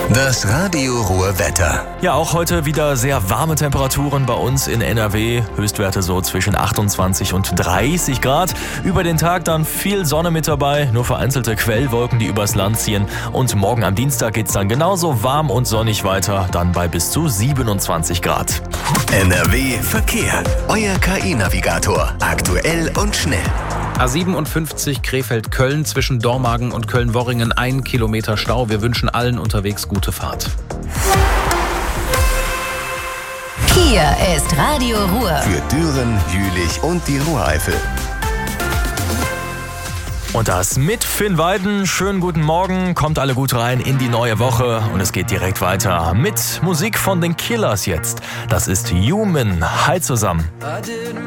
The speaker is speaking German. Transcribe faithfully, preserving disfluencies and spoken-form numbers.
Das Radio Ruhr Wetter. Ja, auch heute wieder sehr warme Temperaturen bei uns in N R W. Höchstwerte so zwischen achtundzwanzig und dreißig Grad. Über den Tag dann viel Sonne mit dabei, nur vereinzelte Quellwolken, die übers Land ziehen. Und morgen am Dienstag geht's dann genauso warm und sonnig weiter, dann bei bis zu siebenundzwanzig Grad. N R W Verkehr. Euer K I-Navigator. Aktuell und schnell. A siebenundfünfzig Krefeld-Köln zwischen Dormagen und Köln-Worringen ein Kilometer Stau. Wir wünschen allen unterwegs gute Fahrt. Hier ist Radio Ruhr. Für Düren, Jülich und die Ruhreifel. Und das mit Finn Weiden. Schönen guten Morgen, kommt alle gut rein in die neue Woche und es geht direkt weiter mit Musik von den Killers jetzt. Das ist Human. Hi zusammen.